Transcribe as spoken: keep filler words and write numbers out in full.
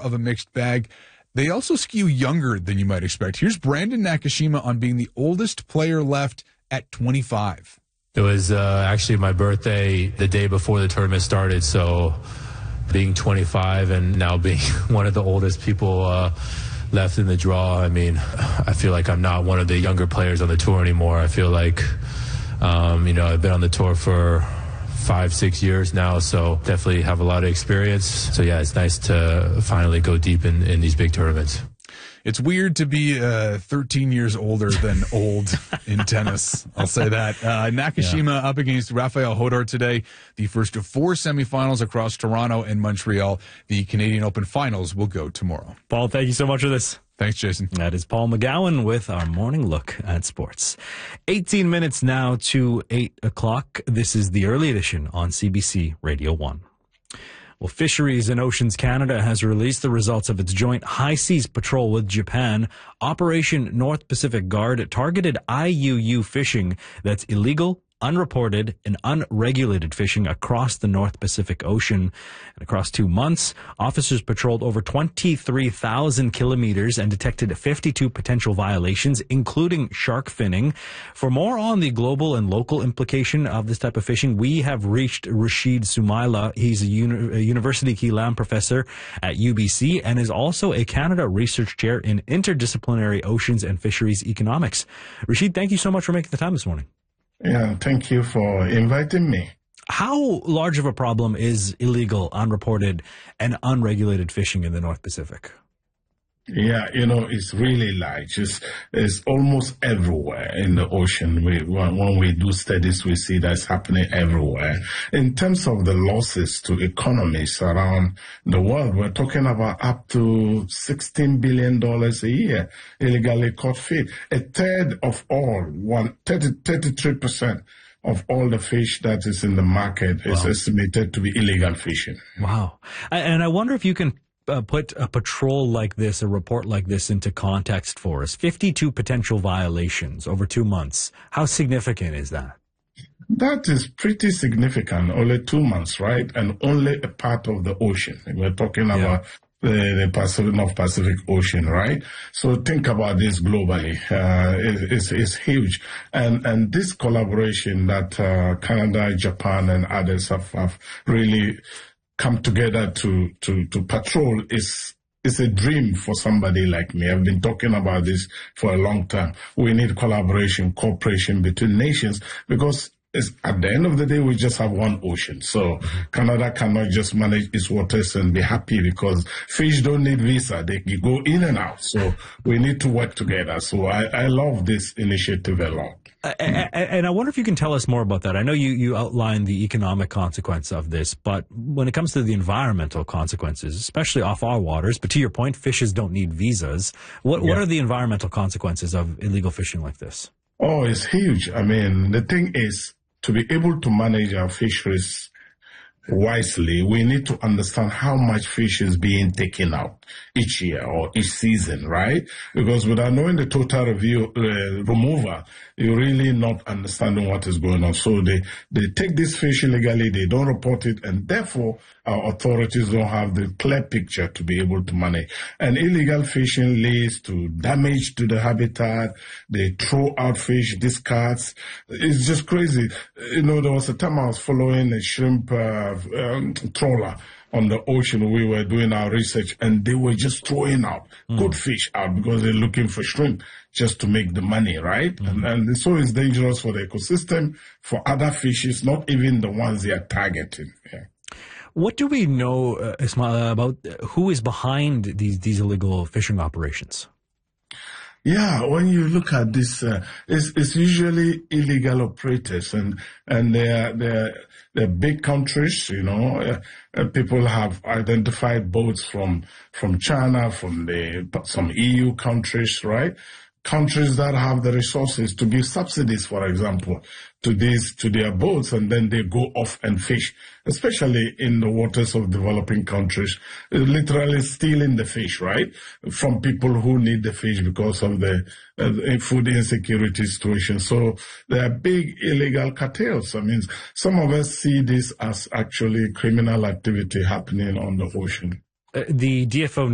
of a mixed bag. They also skew younger than you might expect. Here's Brandon Nakashima on being the oldest player left at twenty-five. It was uh, actually my birthday the day before the tournament started, so being twenty-five and now being one of the oldest people uh, left in the draw, I mean, I feel like I'm not one of the younger players on the tour anymore. I feel like, um, you know, I've been on the tour for five, six years now, so definitely have a lot of experience. So yeah, it's nice to finally go deep in, in these big tournaments. It's weird to be uh, thirteen years older than old in tennis. I'll say that. Uh, Nakashima yeah. up against Rafael Hodor today. The first of four semifinals across Toronto and Montreal. The Canadian Open finals will go tomorrow. Paul, thank you so much for this. Thanks, Jason. That is Paul McGowan with our morning look at sports. eighteen minutes now to eight o'clock. This is the early edition on C B C Radio one. Well, Fisheries and Oceans Canada has released the results of its joint high seas patrol with Japan. Operation North Pacific Guard targeted I U U fishing that's illegal, unreported, and unregulated fishing across the North Pacific Ocean. And across two months, officers patrolled over twenty-three thousand kilometers and detected fifty-two potential violations, including shark finning. For more on the global and local implication of this type of fishing, we have reached Rashid Sumaila. He's a, uni- a University Keelam professor at U B C and is also a Canada Research Chair in Interdisciplinary Oceans and Fisheries Economics. Rashid, thank you so much for making the time this morning. Yeah, thank you for inviting me. How large of a problem is illegal, unreported, and unregulated fishing in the North Pacific? Yeah, you know, it's really large. It's, it's almost everywhere in the ocean. We, when, when we do studies, we see that's happening everywhere. In terms of the losses to economies around the world, we're talking about up to sixteen billion dollars a year illegally caught fish. A third of all, one, thirty, thirty-three percent of all the fish that is in the market is wow. estimated to be illegal fishing. Wow. And I wonder if you can Uh, put a patrol like this, a report like this into context for us. fifty-two potential violations over two months. How significant is that? That is pretty significant. Only two months, right? And only a part of the ocean. We're talking yeah. about the, the Pacific, North Pacific Ocean, right? So think about this globally. Uh, it, it's, it's huge. And, and this collaboration that uh, Canada, Japan, and others have, have really come together to, to, to patrol is, is a dream for somebody like me. I've been talking about this for a long time. We need collaboration, cooperation between nations because it's, at the end of the day, we just have one ocean. So Canada cannot just manage its waters and be happy because fish don't need visa. They can go in and out. So we need to work together. So I, I love this initiative a lot. Uh, and, and I wonder if you can tell us more about that. I know you, you outlined the economic consequence of this, but when it comes to the environmental consequences, especially off our waters, but to your point, fishes don't need visas. What, yeah. what are the environmental consequences of illegal fishing like this? Oh, it's huge. I mean, the thing is, to be able to manage our fisheries wisely, we need to understand how much fish is being taken out each year or each season, right? Because without knowing the total review, uh, removal, you're really not understanding what is going on. So they, they take this fish illegally, they don't report it, and therefore our authorities don't have the clear picture to be able to manage. And illegal fishing leads to damage to the habitat. They throw out fish, discards. It's just crazy. You know, there was a time I was following a shrimp uh, um, trawler on the ocean. We were doing our research and they were just throwing out mm. good fish out because they're looking for shrimp just to make the money, right? Mm. And, and so it's dangerous for the ecosystem, for other fishes, not even the ones they are targeting. Yeah. What do we know, uh, Ismail, about who is behind these, these illegal fishing operations? Yeah, when you look at this, uh, it's, it's usually illegal operators, and and they're they're, they're big countries. You know, uh, uh, people have identified boats from from China, from the some E U countries, right? Countries that have the resources to give subsidies, for example, to these to their boats, and then they go off and fish, especially in the waters of developing countries, literally stealing the fish, right, from people who need the fish because of the uh, food insecurity situation. So there are big illegal cartels. I mean, some of us see this as actually criminal activity happening on the ocean. Uh, the D F O